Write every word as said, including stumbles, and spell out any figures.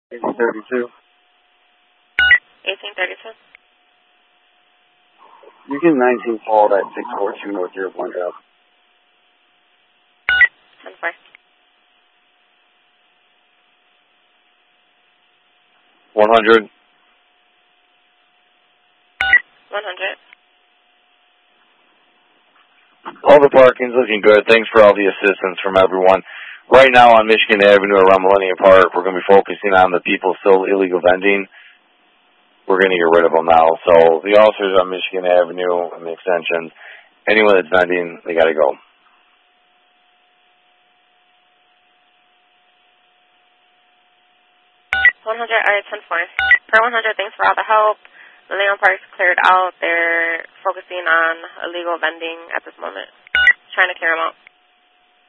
eighteen thirty-two. eighteen thirty-two. You can nineteen Paul at six four two North Dearborn Drive. ten four. one hundred. one hundred. All the parking's looking good. Thanks for all the assistance from everyone. Right now on Michigan Avenue around Millennium Park, we're going to be focusing on the people still illegal vending. We're going to get rid of them now. So the officers on Michigan Avenue and the extensions, anyone that's vending, they got to go. one hundred, all right, ten four. Per one hundred, thanks for all the help. Millennium Park's cleared out. They're focusing on illegal vending at this moment. Trying to clear them out.